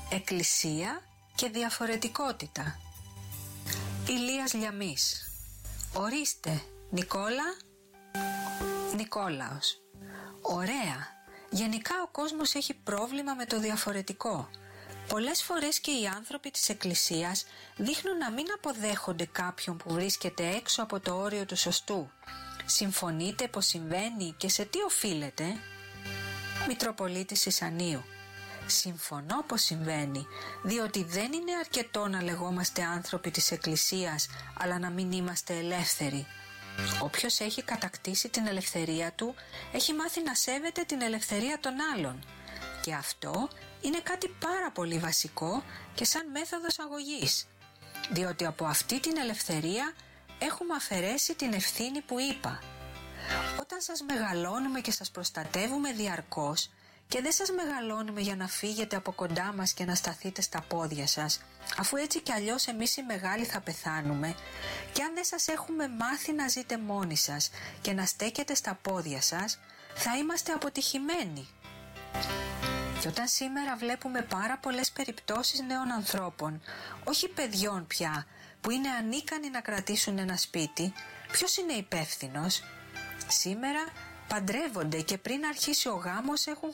Εκκλησία και διαφορετικότητα. Ηλίας Λιαμής. Ορίστε, Νικόλα. Νικόλαος. Ωραία. Γενικά ο κόσμος έχει πρόβλημα με το διαφορετικό. Πολλές φορές και οι άνθρωποι της Εκκλησίας δείχνουν να μην αποδέχονται κάποιον που βρίσκεται έξω από το όριο του σωστού. Συμφωνείτε πως συμβαίνει και σε τι οφείλεται? Μητροπολίτης Ισανίου. Συμφωνώ πως συμβαίνει, διότι δεν είναι αρκετό να λεγόμαστε άνθρωποι της Εκκλησίας, αλλά να μην είμαστε ελεύθεροι. Όποιος έχει κατακτήσει την ελευθερία του, έχει μάθει να σέβεται την ελευθερία των άλλων. Και αυτό είναι κάτι πάρα πολύ βασικό και σαν μέθοδος αγωγής, διότι από αυτή την ελευθερία έχουμε αφαιρέσει την ευθύνη που είπα. Όταν σας μεγαλώνουμε και σας προστατεύουμε διαρκώς και δεν σας μεγαλώνουμε για να φύγετε από κοντά μας και να σταθείτε στα πόδια σας, αφού έτσι κι αλλιώς εμείς οι μεγάλοι θα πεθάνουμε, και αν δεν σας έχουμε μάθει να ζείτε μόνοι σας και να στέκετε στα πόδια σας, θα είμαστε αποτυχημένοι. Και όταν σήμερα βλέπουμε πάρα πολλές περιπτώσεις νέων ανθρώπων, όχι παιδιών πια, που είναι ανίκανοι να κρατήσουν ένα σπίτι, ποιος είναι υπεύθυνος? Σήμερα παντρεύονται και πριν αρχίσει ο γάμος έχουν